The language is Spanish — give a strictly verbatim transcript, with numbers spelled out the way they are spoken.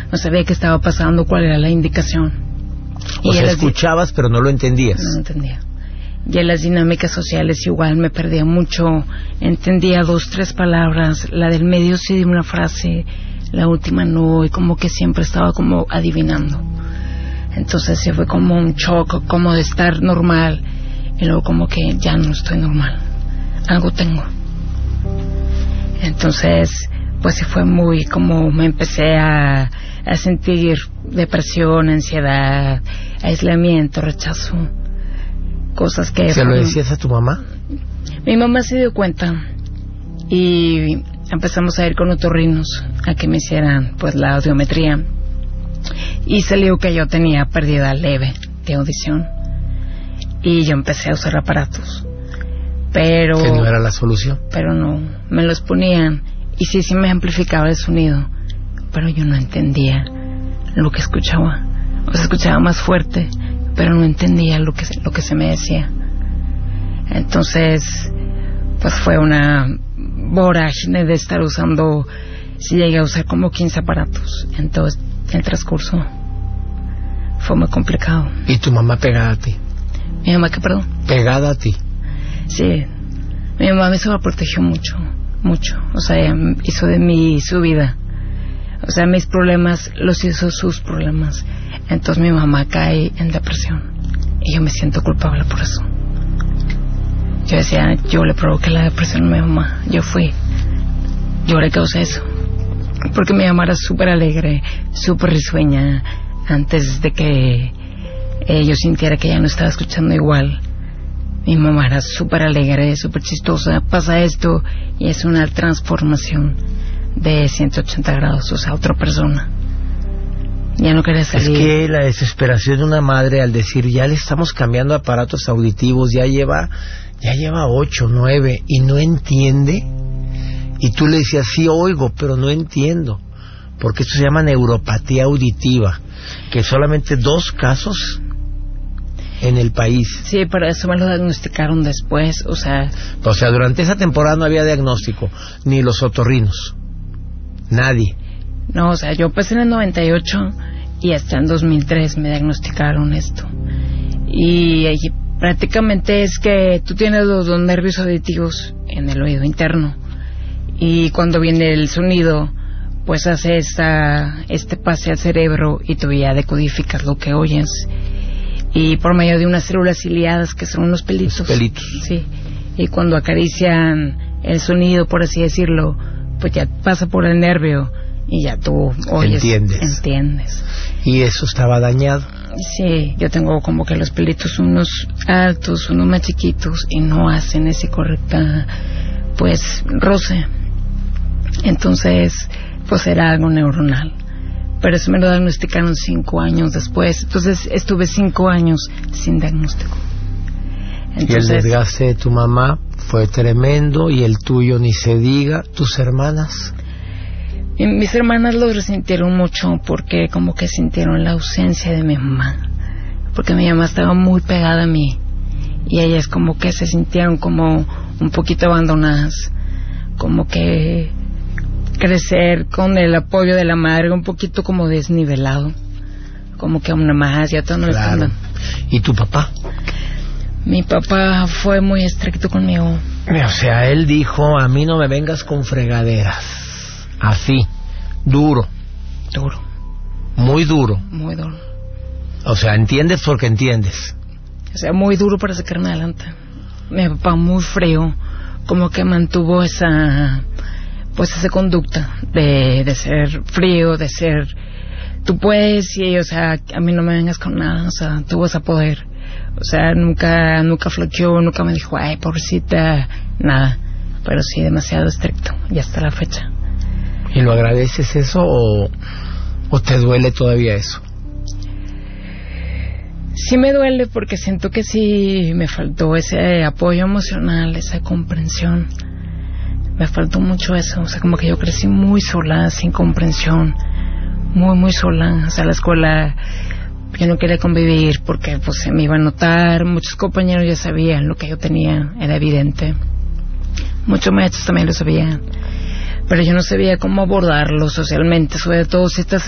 no sabía qué estaba pasando, cuál era la indicación. O y sea, las, escuchabas pero no lo entendías. No lo entendía. Y en las dinámicas sociales igual me perdía mucho, entendía dos, tres palabras, la del medio sí de una frase, la última no, y como que siempre estaba como adivinando. Entonces sí fue como un shock, como de estar normal, y luego como que ya no estoy normal, algo tengo. Entonces, pues sí fue muy como me empecé a, a sentir depresión, ansiedad, aislamiento, rechazo. Cosas que... ¿Se lo decías a tu mamá? Mi mamá se dio cuenta y empezamos a ir con otorrinos a que me hicieran pues la audiometría y salió que yo tenía pérdida leve de audición y yo empecé a usar aparatos, pero... ¿Que no era la solución? Pero no, me los ponían y sí, sí me amplificaba el sonido, pero yo no entendía lo que escuchaba, o sea, escuchaba más fuerte, pero no entendía lo que lo que se me decía. Entonces pues fue una vorágine de estar usando, sí llegué a usar como quince aparatos en todo el transcurso. Fue muy complicado. ¿Y tu mamá pegada a ti? ¿Mi mamá qué, perdón? Pegada a ti. Sí, mi mamá me sobreprotegió mucho, mucho, o sea, hizo de mí su vida, o sea, mis problemas los hizo sus problemas. Entonces mi mamá cae en depresión y yo me siento culpable por eso. Yo decía, yo le provoqué la depresión a mi mamá, yo fui, yo le causé eso, porque mi mamá era súper alegre, súper risueña, antes de que eh, yo sintiera que ya no estaba escuchando igual. Mi mamá era súper alegre, súper chistosa, pasa esto y es una transformación de ciento ochenta grados, o sea, otra persona. Ya no quería salir. Es que la desesperación de una madre al decir, ya le estamos cambiando aparatos auditivos, ya lleva, ya lleva ocho, nueve, y no entiende. Y tú le decías, sí oigo, pero no entiendo. Porque esto se llama neuropatía auditiva, que solamente dos casos en el país. Sí, pero eso me lo diagnosticaron después, o sea... O sea, durante esa temporada no había diagnóstico, ni los otorrinos, nadie. No, o sea, yo empecé en el noventa y ocho y hasta en dos mil tres me diagnosticaron esto. Y, y prácticamente es que tú tienes los dos nervios auditivos en el oído interno y cuando viene el sonido, pues hace esta, este pase al cerebro y tú ya decodificas lo que oyes. Y por medio de unas células ciliadas que son unos pelitos. Los pelitos. Sí. Y cuando acarician el sonido, por así decirlo, pues ya pasa por el nervio y ya tú oyes. Entiendes. Entiendes. Y eso estaba dañado. Sí, yo tengo como que los pelitos unos altos, unos más chiquitos y no hacen ese correcta, pues, roce. Entonces, pues era algo neuronal. Pero eso me lo diagnosticaron cinco años después. Entonces estuve cinco años sin diagnóstico. Entonces, y el desgaste de tu mamá fue tremendo y el tuyo ni se diga. ¿Tus hermanas? Mis hermanas lo resintieron mucho porque como que sintieron la ausencia de mi mamá. Porque mi mamá estaba muy pegada a mí. Y ellas como que se sintieron como un poquito abandonadas. Como que... crecer con el apoyo de la madre un poquito como desnivelado, como que una más ya todo no claro. le ¿Y tu papá? Mi papá fue muy estricto conmigo. O sea, él dijo, a mí no me vengas con fregaderas, así, duro. Duro. Muy duro. Muy duro. O sea, entiendes porque entiendes. O sea, muy duro para sacarme adelante. Mi papá muy frío, como que mantuvo esa... pues esa conducta de, de ser frío, de ser tú puedes y o sea, a mí no me vengas con nada, o sea, tú vas a poder, o sea, nunca nunca floqueó, nunca me dijo ay pobrecita, nada, pero sí demasiado estricto y hasta la fecha. ¿Y lo agradeces eso o, o te duele todavía eso? Sí me duele porque siento que sí me faltó ese apoyo emocional, esa comprensión. Me faltó mucho eso, o sea, como que yo crecí muy sola, sin comprensión, muy, muy sola. O sea, la escuela yo no quería convivir porque pues se me iba a notar, muchos compañeros ya sabían lo que yo tenía, era evidente. Muchos maestros también lo sabían, pero yo no sabía cómo abordarlo socialmente, sobre todo si estás